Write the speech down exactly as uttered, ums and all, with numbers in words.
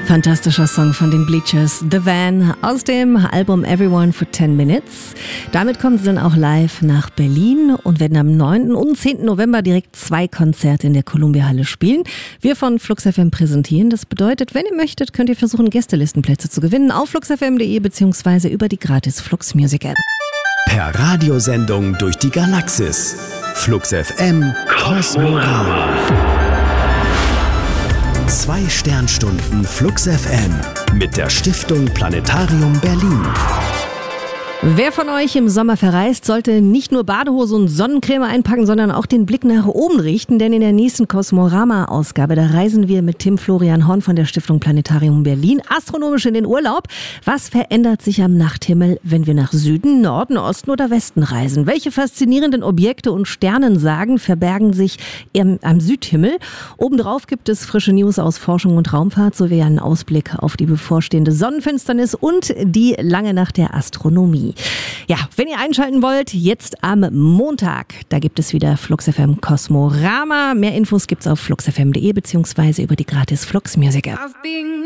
Fantastischer Song von den Bleachers, The Van, aus dem Album Everyone for ten minutes. Damit kommen sie dann auch live nach Berlin und werden am neunten und zehnten November direkt zwei Konzerte in der Columbia-Halle spielen. Wir von Flux F M präsentieren. Das bedeutet, wenn ihr möchtet, könnt ihr versuchen, Gästelistenplätze zu gewinnen auf flux f m punkt d e bzw. über die gratis Flux Music App. Per Radiosendung durch die Galaxis. Flux F M Kosmorama. Zwei Sternstunden Flux F M mit der Stiftung Planetarium Berlin. Wer von euch im Sommer verreist, sollte nicht nur Badehose und Sonnencreme einpacken, sondern auch den Blick nach oben richten, denn in der nächsten Kosmorama-Ausgabe, da reisen wir mit Tim Florian Horn von der Stiftung Planetarium Berlin astronomisch in den Urlaub. Was verändert sich am Nachthimmel, wenn wir nach Süden, Norden, Osten oder Westen reisen? Welche faszinierenden Objekte und Sternensagen verbergen sich im, am Südhimmel? Obendrauf gibt es frische News aus Forschung und Raumfahrt sowie einen Ausblick auf die bevorstehende Sonnenfinsternis und die lange Nacht der Astronomie. Ja, wenn ihr einschalten wollt, jetzt am Montag, da gibt es wieder Flux F M Kosmorama. Mehr Infos gibt's auf flux f m punkt d e bzw. über die gratis Flux Music App.